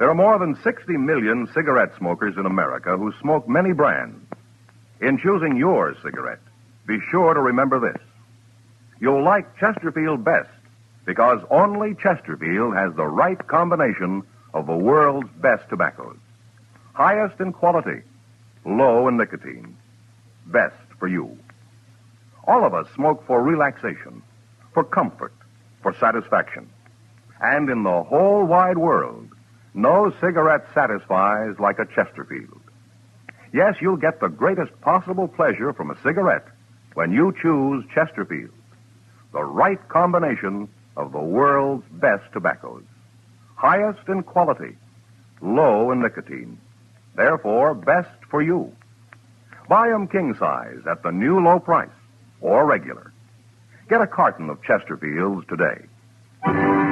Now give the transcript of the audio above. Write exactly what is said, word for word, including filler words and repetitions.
There are more than sixty million cigarette smokers in America who smoke many brands. In choosing your cigarette, be sure to remember this. You'll like Chesterfield best because only Chesterfield has the right combination of the world's best tobaccos. Highest in quality, low in nicotine. Best for you. All of us smoke for relaxation, for comfort, for satisfaction. And in the whole wide world, no cigarette satisfies like a Chesterfield. Yes, you'll get the greatest possible pleasure from a cigarette when you choose Chesterfield, the right combination of the world's best tobaccos. Highest in quality, low in nicotine. Therefore, best for you. Buy 'em king size at the new low price or regular. Get a carton of Chesterfields today.